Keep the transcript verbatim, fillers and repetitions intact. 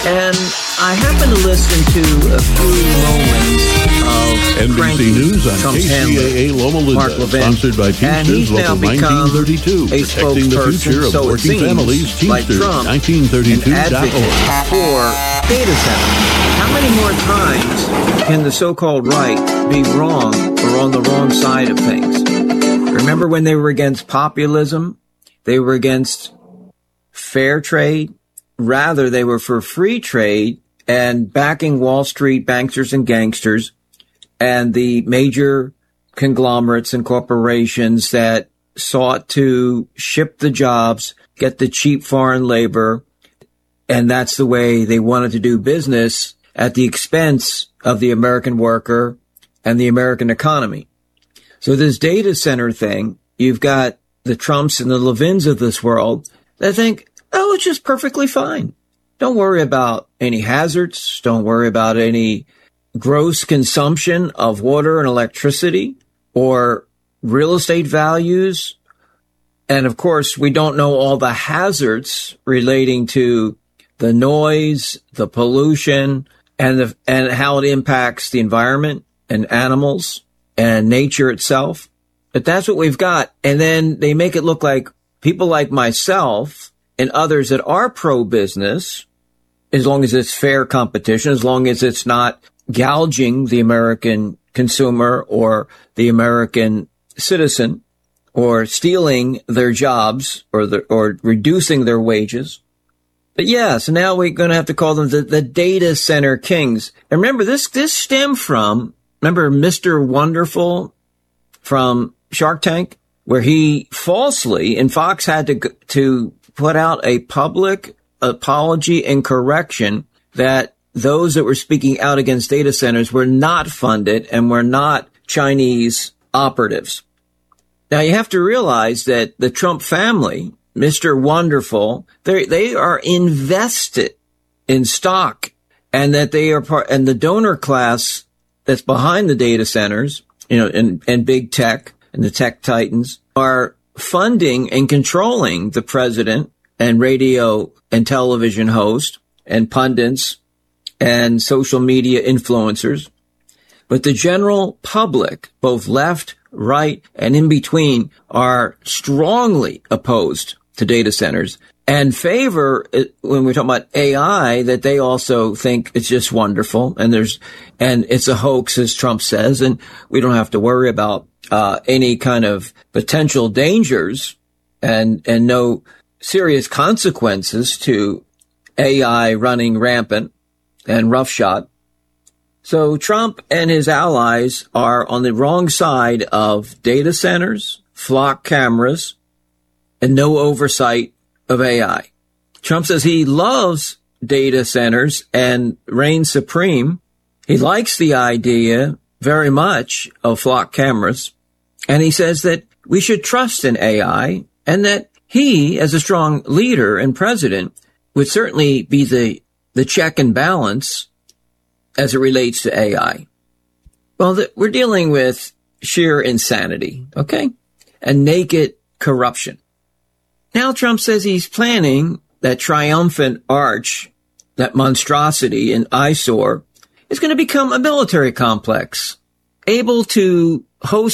And I happened to listen to a few moments of N B C News on Trump's K C A A Loma Linda, sponsored by Teamsters Local nineteen thirty-two, protecting the future of so working families. Teamsters like nineteen thirty-two dot org. For data centers. How many more times can the so-called right be wrong or on the wrong side of things? Remember when they were against populism? They were against fair trade. Rather, they were for free trade and backing Wall Street banksters and gangsters and the major conglomerates and corporations that sought to ship the jobs, get the cheap foreign labor, and that's the way they wanted to do business at the expense of the American worker and the American economy. So this data center thing, you've got the Trumps and the Levins of this world that think, oh, it's just perfectly fine. Don't worry about any hazards. Don't worry about any gross consumption of water and electricity or real estate values. And of course, we don't know all the hazards relating to the noise, the pollution, and the, and how it impacts the environment and animals and nature itself. But that's what we've got. And then they make it look like people like myself and others that are pro-business, as long as it's fair competition, as long as it's not gouging the American consumer or the American citizen or stealing their jobs or the, or reducing their wages. But yeah, so now we're going to have to call them the, the data center kings. And remember, this, this stemmed from, remember Mister Wonderful from Shark Tank, where he falsely, and Fox had to, to put out a public apology and correction that those that were speaking out against data centers were not funded and were not Chinese operatives. Now, you have to realize that the Trump family, Mister Wonderful, they they are invested in stock, and that they are part, and the donor class that's behind the data centers, you know, and, and big tech and the tech titans are funding and controlling the president and radio and television host and pundits and social media influencers. But the general public, both left, right, and in between, are strongly opposed to data centers and favor, when we're talking about A I, that they also think it's just wonderful and there's, and it's a hoax, as Trump says, and we don't have to worry about uh any kind of potential dangers and and no serious consequences to A I running rampant and roughshod. So Trump and his allies are on the wrong side of data centers, flock cameras, and no oversight of A I. Trump says he loves data centers and reigns supreme. He likes the idea very much of flock cameras. And he says that we should trust in A I and that he, as a strong leader and president, would certainly be the, the check and balance as it relates to A I. Well, the, we're dealing with sheer insanity, okay? And naked corruption. Now Trump says he's planning that triumphant arch, that monstrosity and eyesore, is going to become a military complex, able to host